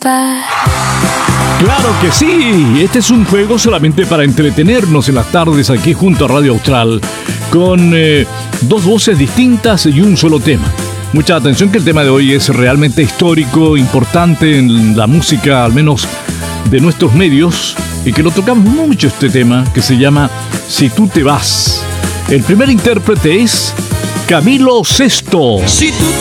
forever. Claro que sí, este es un juego solamente para entretenernos en las tardes aquí junto a Radio Austral, con dos voces distintas y un solo tema. Mucha atención que el tema de hoy es realmente histórico, importante en la música, al menos de nuestros medios, y que lo tocamos mucho este tema, que se llama Si tú te vas. El primer intérprete es Camilo Sesto. Si tú